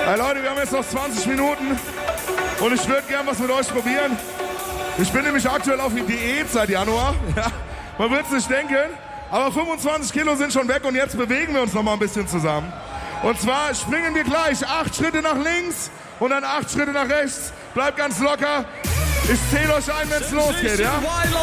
Hey Leute, wir haben jetzt noch 20 Minuten und ich würde gern was mit euch probieren. Ich bin nämlich aktuell auf die Diät seit Januar. Ja, man wird es nicht denken, aber 25 Kilo sind schon weg und jetzt bewegen wir uns noch mal ein bisschen zusammen. Und zwar springen wir gleich 8 Schritte nach links und dann 8 Schritte nach rechts. Bleibt ganz locker. Ich zähle euch ein, wenn es losgeht, ja?